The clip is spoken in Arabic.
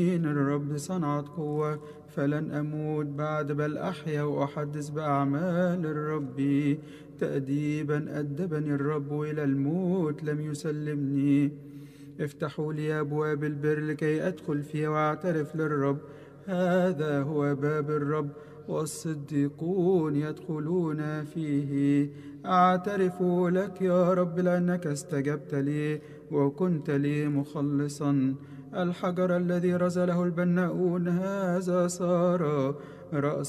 الرب صنعت قوة فلن أموت بعد، بل أحيا وأحدث بأعمال الرب. تأديبا أدبني الرب، إلى الموت لم يسلمني. افتحوا لي أبواب البر لكي أدخل فيها وأعترف للرب. هذا هو باب الرب، والصديقون يدخلون فيه. أعترف لك يا رب لأنك استجبت لي وكنت لي مخلصا. الحجر الذي رزله البناؤون هذا صار رأس